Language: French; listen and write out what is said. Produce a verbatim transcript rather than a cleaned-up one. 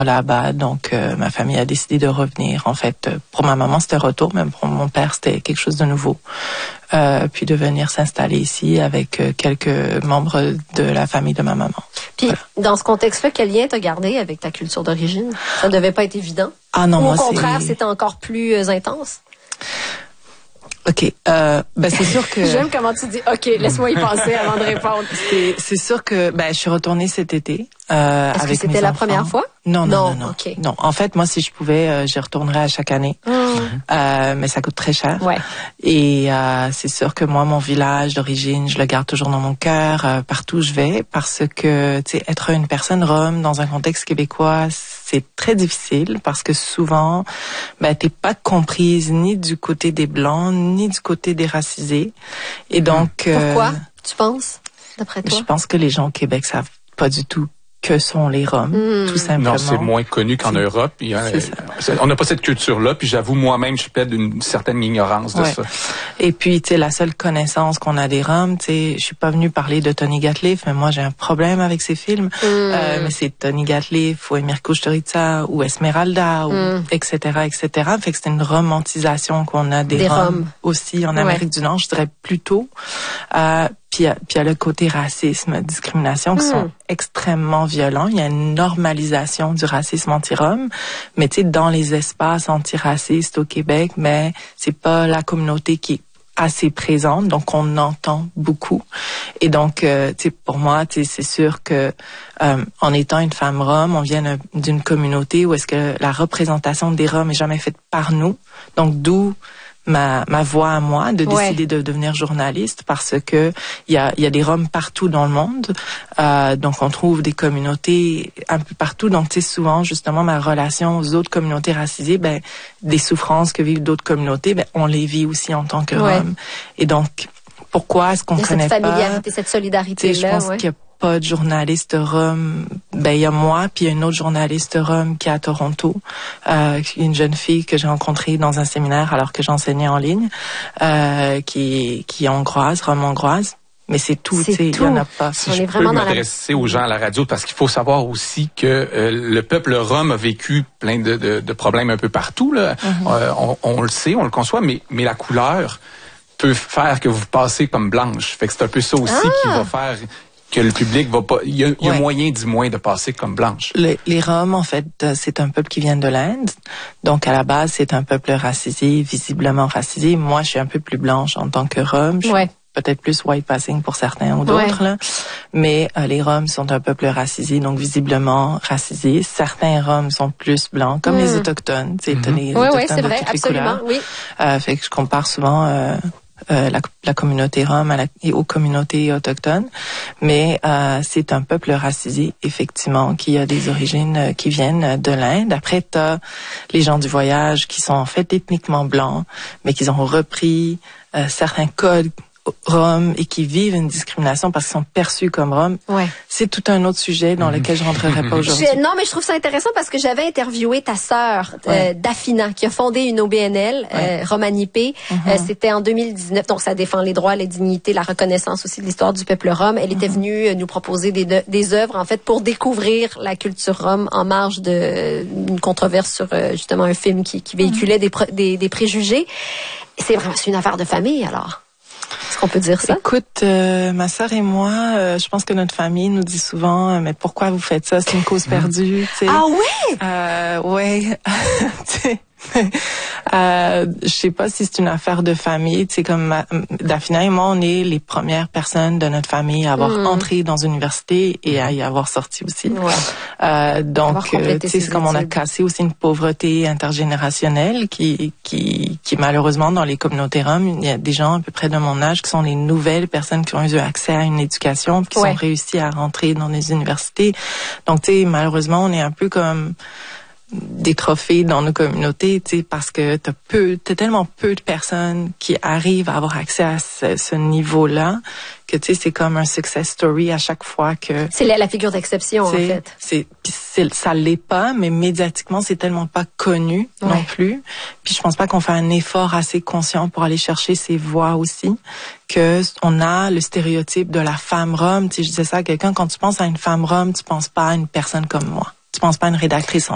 là-bas, donc euh, ma famille a décidé de revenir. En fait, pour ma maman, c'était retour, mais pour mon père, c'était quelque chose de nouveau. Euh, puis de venir s'installer ici avec euh, quelques membres de la famille de ma maman. Puis, voilà. Dans ce contexte-là, quel lien t'as gardé avec ta culture d'origine? Ça ne devait pas être évident? Ah non, Ou moi, au contraire, c'est... c'était encore plus euh, intense? OK. Euh, ben c'est sûr que... J'aime comment tu dis « OK, laisse-moi y penser avant de répondre ». C'est, c'est sûr que ben, je suis retournée cet été euh, Est-ce avec que c'était mes la enfants. première fois? Non, non, non, non. non. Okay. Non, en fait, moi, si je pouvais, euh, j'y retournerais à chaque année. Mmh. Euh, mais ça coûte très cher. Ouais. Et euh, c'est sûr que moi, mon village d'origine, je le garde toujours dans mon cœur, euh, partout où je vais, parce que, tu sais, être une personne rome dans un contexte québécois, c'est très difficile, parce que souvent, ben, t'es pas comprise ni du côté des Blancs, ni du côté des racisés. Et donc... Pourquoi, euh, tu penses, d'après toi? Je pense que les gens au Québec savent pas du tout que sont les Roms, mmh. tout simplement. Non, c'est moins connu qu'en c'est, Europe. Il y a, c'est on n'a pas cette culture-là, puis j'avoue, moi-même, je plaide d'une certaine ignorance de ouais. ça. Et puis, tu sais, la seule connaissance qu'on a des Roms, tu sais, je suis pas venue parler de Tony Gatliff, mais moi, j'ai un problème avec ses films. Mmh. Euh, mais c'est Tony Gatliff, ou Emir Kusturica, ou Esmeralda, ou mmh. et cetera, et cetera. Fait que c'est une romantisation qu'on a des, des Roms, Roms aussi en Amérique ouais. du Nord, je dirais plutôt. Euh, Puis il y a le côté racisme, discrimination qui mmh. sont extrêmement violents. Il y a une normalisation du racisme anti-rom, mais tu sais, dans les espaces antiracistes au Québec, mais c'est pas la communauté qui est assez présente, donc on entend beaucoup. Et donc, euh, tu sais, pour moi, tu sais, c'est sûr que euh, en étant une femme rom, on vient d'une communauté où est-ce que la représentation des Roms est jamais faite par nous. Donc, d'où ma ma voix à moi de décider ouais. de devenir journaliste, parce que il y a il y a des Roms partout dans le monde, euh, donc on trouve des communautés un peu partout. Donc tu sais, souvent justement ma relation aux autres communautés racisées, ben des souffrances que vivent d'autres communautés, ben on les vit aussi en tant que ouais. Roms. Et donc pourquoi est-ce qu'on connaît pas cette familiarité, cette solidarité là? Je pense ouais. qu'il y a pas de journaliste rom. Ben il y a moi, puis il y a une autre journaliste rom qui est à Toronto, euh, une jeune fille que j'ai rencontrée dans un séminaire alors que j'enseignais en ligne, euh, qui qui est hongroise, rom hongroise. Mais c'est tout, tu sais, il y en a pas. Si On je est peux m'adresser la... aux gens à la radio, parce qu'il faut savoir aussi que euh, le peuple rom a vécu plein de, de, de problèmes un peu partout. Là. Mm-hmm. Euh, on, on le sait, on le conçoit, mais mais la couleur peut faire que vous passez comme blanche. Fait que c'est un peu ça aussi ah! qui va faire que le public va pas... Il y a, il y a ouais. moyen, du moins, de passer comme blanche. Les, les Roms, en fait, c'est un peuple qui vient de l'Inde. Donc, à la base, c'est un peuple racisé, visiblement racisé. Moi, je suis un peu plus blanche en tant que Rom. Je ouais. suis peut-être plus white passing pour certains ou d'autres, ouais. là. Mais euh, les Roms sont un peuple racisé, donc visiblement racisé. Certains Roms sont plus blancs, comme mm. les Autochtones. Tu sais, mm-hmm. les oui, Autochtones oui, c'est de vrai, toutes absolument, les couleurs. Oui. Euh, fait que je compare souvent... Euh, Euh, la, la communauté rom à la, et aux communautés autochtones, mais euh, c'est un peuple racisé, effectivement, qui a des origines euh, qui viennent de l'Inde. Après, t'as les gens du voyage qui sont en fait ethniquement blancs, mais qui ont repris euh, certains codes Roms et qui vivent une discrimination parce qu'ils sont perçus comme Roms. Ouais. C'est tout un autre sujet dans lequel je rentrerai pas aujourd'hui. Je, non, mais je trouve ça intéressant parce que j'avais interviewé ta sœur, ouais. euh, Dafina, qui a fondé une O B N L, ouais. euh, Romanipé. Mm-hmm. Euh, c'était en deux mille dix-neuf, donc ça défend les droits, les dignités, la reconnaissance aussi de l'histoire du peuple rom. Elle mm-hmm. était venue euh, nous proposer des, de, des œuvres, en fait, pour découvrir la culture rom en marge d'une controverse sur euh, justement un film qui, qui véhiculait mm-hmm. des, des, des préjugés. C'est vraiment, c'est une affaire de famille, alors. Est-ce qu'on peut dire ça? Écoute, euh, ma sœur et moi, euh, je pense que notre famille nous dit souvent, euh, mais pourquoi vous faites ça? C'est une cause perdue. Tu sais. Ah oui? Euh, ouais. euh, je sais pas si c'est une affaire de famille. Tu sais, comme ma, Dafina et moi, on est les premières personnes de notre famille à avoir mmh. entré dans une université et à y avoir sorti aussi. Ouais. Euh, donc, euh, tu sais, c'est comme on a cassé aussi une pauvreté intergénérationnelle qui, qui, qui malheureusement dans les communautés roms, il y a des gens à peu près de mon âge qui sont les nouvelles personnes qui ont eu accès à une éducation, qui ouais. ont réussi à rentrer dans les universités. Donc, tu sais, malheureusement, on est un peu comme des trophées dans nos communautés, tu sais, parce que t'as peu, t'as tellement peu de personnes qui arrivent à avoir accès à ce, ce niveau-là que tu sais, c'est comme un success story à chaque fois que. C'est la, la figure d'exception en fait. C'est, c'est, ça l'est pas, mais médiatiquement c'est tellement pas connu ouais. non plus. Puis je pense pas qu'on fait un effort assez conscient pour aller chercher ces voix aussi, que on a le stéréotype de la femme rom. Tu sais, je disais ça à quelqu'un, quand tu penses à une femme rom, tu penses pas à une personne comme moi. Tu penses pas à une rédactrice en